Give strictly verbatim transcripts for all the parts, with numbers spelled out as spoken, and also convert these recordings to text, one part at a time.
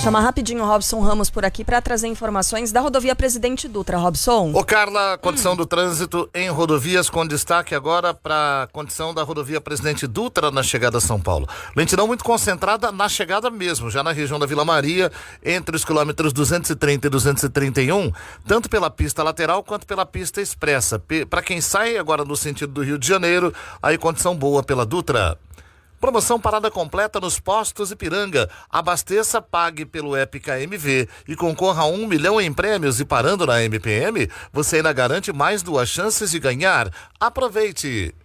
Chamar rapidinho o Robson Ramos por aqui para trazer informações da rodovia Presidente Dutra. Robson. Ô Carla, condição hum. do trânsito em rodovias com destaque agora para a condição da rodovia Presidente Dutra na chegada a São Paulo. Lentidão muito concentrada na chegada mesmo, já na região da Vila Maria, entre os quilômetros duzentos e trinta e duzentos e trinta e um, tanto pela pista lateral quanto pela pista expressa. Para quem sai agora no sentido do Rio de Janeiro, aí condição boa pela Dutra. Promoção parada completa nos postos Ipiranga. Abasteça, pague pelo app K M V e concorra a um milhão em prêmios. E parando na M P M, você ainda garante mais duas chances de ganhar. Aproveite!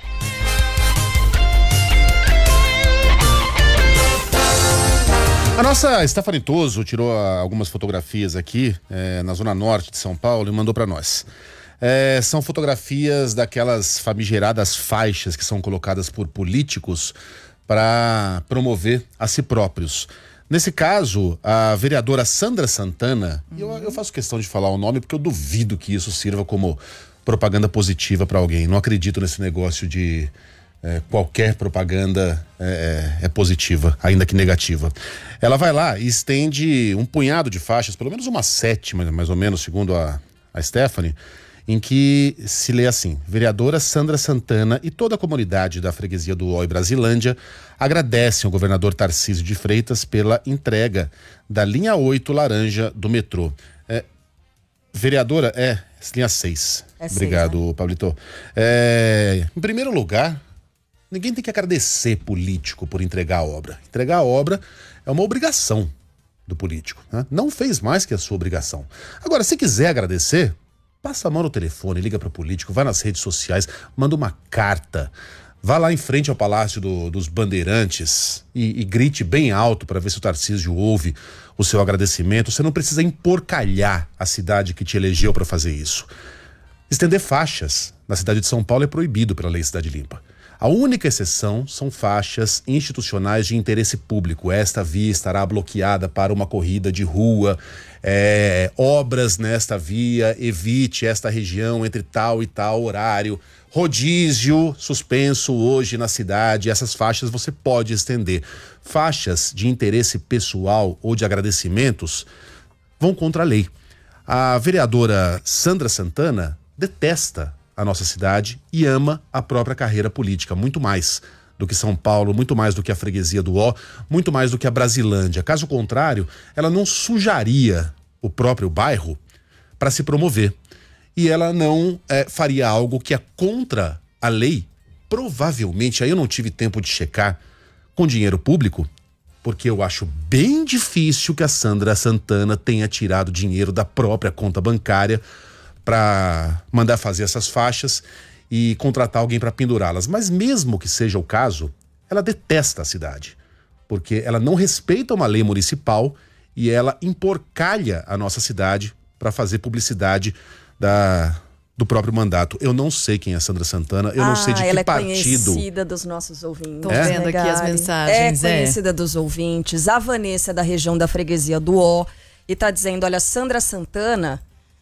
A nossa Stephanie Toso tirou algumas fotografias aqui é, na zona norte de São Paulo e mandou para nós. É, são fotografias daquelas famigeradas faixas que são colocadas por políticos para promover a si próprios. Nesse caso, a vereadora Sandra Santana, uhum. eu, eu faço questão de falar o nome porque eu duvido que isso sirva como propaganda positiva para alguém. Não acredito nesse negócio de é, qualquer propaganda é, é positiva, ainda que negativa. Ela vai lá e estende um punhado de faixas, pelo menos uma sétima, mais ou menos, segundo a, a Stephanie, em que se lê assim: vereadora Sandra Santana e toda a comunidade da freguesia do Ó e Brasilândia agradecem ao governador Tarcísio de Freitas pela entrega da linha oito laranja do metrô. É, vereadora, é, linha seis. É Obrigado, seis, né? Pablito. É, em primeiro lugar, ninguém tem que agradecer político por entregar a obra. Entregar a obra é uma obrigação do político, né? Não fez mais que a sua obrigação. Agora, se quiser agradecer, passa a mão no telefone, liga para o político, vai nas redes sociais, manda uma carta, vá lá em frente ao Palácio do, dos Bandeirantes e, e grite bem alto para ver se o Tarcísio ouve o seu agradecimento. Você não precisa emporcalhar a cidade que te elegeu para fazer isso. Estender faixas na cidade de São Paulo é proibido pela Lei Cidade Limpa. A única exceção são faixas institucionais de interesse público. Esta via estará bloqueada para uma corrida de rua, é, obras nesta via, evite esta região entre tal e tal horário, rodízio suspenso hoje na cidade. Essas faixas você pode estender. Faixas de interesse pessoal ou de agradecimentos vão contra a lei. A vereadora Sandra Santana detesta a nossa cidade e ama a própria carreira política, muito mais do que São Paulo, muito mais do que a freguesia do Ó, muito mais do que a Brasilândia. Caso contrário, ela não sujaria o próprio bairro para se promover. E ela não é, faria algo que é contra a lei, provavelmente, aí eu não tive tempo de checar, com dinheiro público, porque eu acho bem difícil que a Sandra Santana tenha tirado dinheiro da própria conta bancária para mandar fazer essas faixas e contratar alguém para pendurá-las. Mas mesmo que seja o caso, ela detesta a cidade, porque ela não respeita uma lei municipal e ela emporcalha a nossa cidade para fazer publicidade da, do próprio mandato. Eu não sei quem é Sandra Santana, eu ah, não sei de que ela é partido. Conhecida dos nossos ouvintes. Tô é? vendo aqui as mensagens. É conhecida é. dos ouvintes. A Vanessa é da região da freguesia do Ó e tá dizendo: olha, Sandra Santana